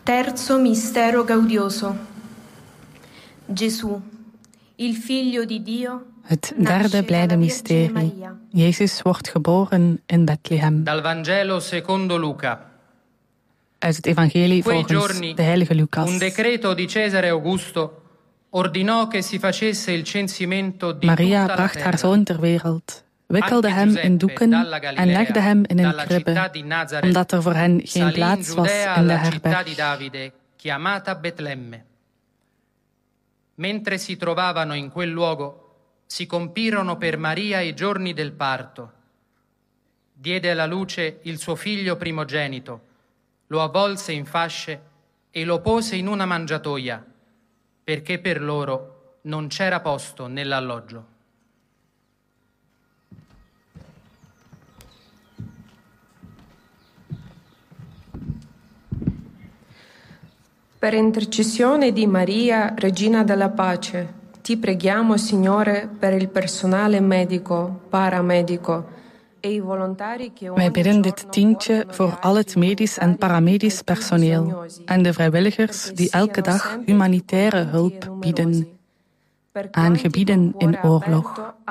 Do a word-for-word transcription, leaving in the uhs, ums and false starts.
Terzo mistero gaudioso. Gesù, il figlio di Dio. Het derde blijde mysterie. Jezus wordt geboren in Bethlehem. Dal Vangelo secondo Luca. Uit het evangelie volgens de heilige Lucas. Un decreto di Cesare Augusto ordinò che si facesse il censimento di Maria tutta la bracht terra. haar zoon ter wereld, wikkelde hem in doeken en legde hem in een kribbe, omdat er voor hen geen plaats was in de herberg. Di Davide, chiamata Betlemme. Mentre si trovavano in quel luogo, si compirono per Maria i giorni del parto. Diede alla luce il suo figlio primogenito, lo avvolse in fasce e lo pose in una mangiatoia, perché per loro non c'era posto nell'alloggio. Per intercessione di Maria, Regina della Pace, ti preghiamo, Signore, per il personale medico, paramedico e i volontari che Wij bidden dit tientje voor al het medisch en paramedisch personeel en de vrijwilligers die elke dag humanitaire hulp bieden aan gebieden in oorlog.